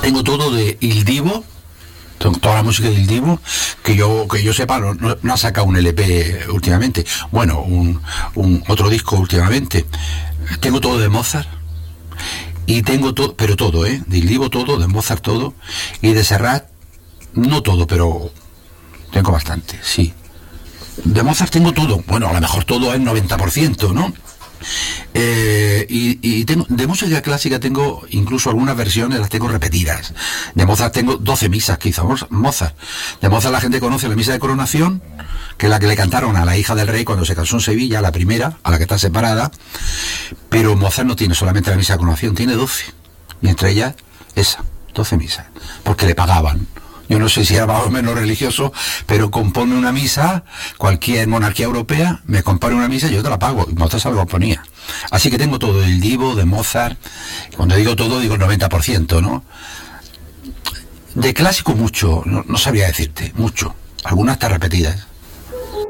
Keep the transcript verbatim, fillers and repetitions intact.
Tengo todo de Il Divo, tengo toda la música de Il Divo, que yo que yo sepa, no, no, no ha sacado un L P últimamente, bueno, un, un otro disco últimamente. Tengo todo de Mozart, y tengo todo, pero todo, ¿eh? De Il Divo todo, de Mozart todo, y de Serrat, no todo, pero tengo bastante, sí. De Mozart tengo todo, bueno, a lo mejor todo es noventa por ciento, ¿no? Eh, y, y tengo, de música clásica tengo incluso algunas versiones, las tengo repetidas. De Mozart tengo doce misas que hizo Mozart. De Mozart la gente conoce la misa de coronación, que es la que le cantaron a la hija del rey cuando se casó en Sevilla, la primera, a la que está separada. Pero Mozart no tiene solamente la misa de coronación, tiene doce, y entre ellas esa, doce misas, porque le pagaban. Yo no sé si era más o menos religioso, pero compone una misa, cualquier monarquía europea me compone una misa y yo te la pago, y Mozart se la componía. Así que tengo todo el Divo, de Mozart, cuando digo todo digo el noventa por ciento, ¿no? De clásico mucho, no, no sabría decirte, mucho, algunas están repetidas.